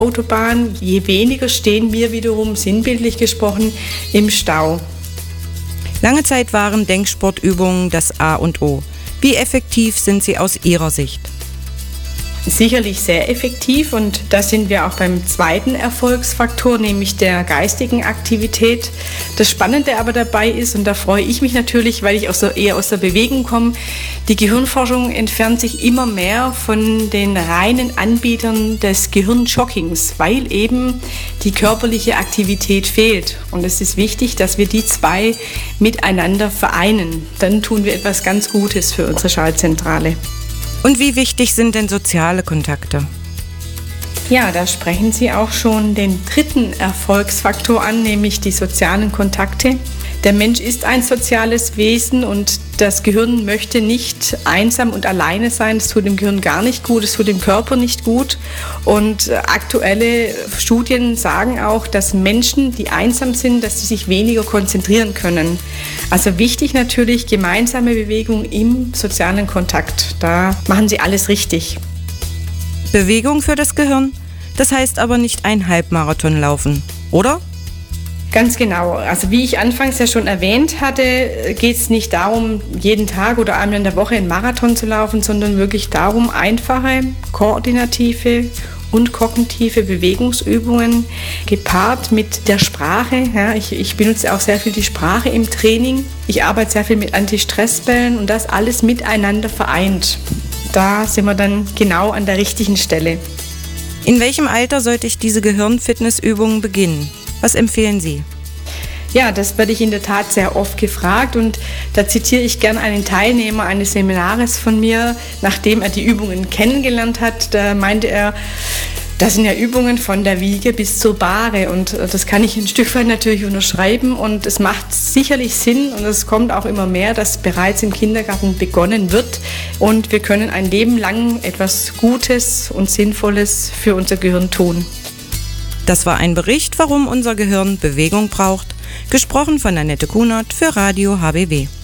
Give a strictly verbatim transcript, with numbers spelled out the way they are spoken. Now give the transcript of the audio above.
Autobahn, je weniger stehen wir wiederum, sinnbildlich gesprochen, im Stau. Lange Zeit waren Denksportübungen das A und O. Wie effektiv sind sie aus Ihrer Sicht? Sicherlich sehr effektiv, und da sind wir auch beim zweiten Erfolgsfaktor, nämlich der geistigen Aktivität. Das Spannende aber dabei ist, und da freue ich mich natürlich, weil ich auch so eher aus der Bewegung komme, die Gehirnforschung entfernt sich immer mehr von den reinen Anbietern des Gehirnjoggings, weil eben die körperliche Aktivität fehlt. Und es ist wichtig, dass wir die zwei miteinander vereinen. Dann tun wir etwas ganz Gutes für unsere Schaltzentrale. Und wie wichtig sind denn soziale Kontakte? Ja, da sprechen Sie auch schon den dritten Erfolgsfaktor an, nämlich die sozialen Kontakte. Der Mensch ist ein soziales Wesen und das Gehirn möchte nicht einsam und alleine sein. Das tut dem Gehirn gar nicht gut, es tut dem Körper nicht gut. Und aktuelle Studien sagen auch, dass Menschen, die einsam sind, dass sie sich weniger konzentrieren können. Also wichtig natürlich gemeinsame Bewegung im sozialen Kontakt. Da machen Sie alles richtig. Bewegung für das Gehirn? Das heißt aber nicht ein Halbmarathon laufen, oder? Ganz genau. Also wie ich anfangs ja schon erwähnt hatte, geht es nicht darum, jeden Tag oder einmal in der Woche einen Marathon zu laufen, sondern wirklich darum, einfache, koordinative und kognitive Bewegungsübungen gepaart mit der Sprache. Ja, ich, ich benutze auch sehr viel die Sprache im Training. Ich arbeite sehr viel mit Anti-Stress-Bällen und das alles miteinander vereint. Da sind wir dann genau an der richtigen Stelle. In welchem Alter sollte ich diese Gehirnfitnessübungen beginnen? Was empfehlen Sie? Ja, das werde ich in der Tat sehr oft gefragt, und da zitiere ich gern einen Teilnehmer eines Seminares von mir, nachdem er die Übungen kennengelernt hat. Da meinte er, das sind ja Übungen von der Wiege bis zur Bahre, und das kann ich ein Stück weit natürlich unterschreiben, und es macht sicherlich Sinn, und es kommt auch immer mehr, dass bereits im Kindergarten begonnen wird, und wir können ein Leben lang etwas Gutes und Sinnvolles für unser Gehirn tun. Das war ein Bericht, warum unser Gehirn Bewegung braucht, gesprochen von Annette Kunert für Radio H B W.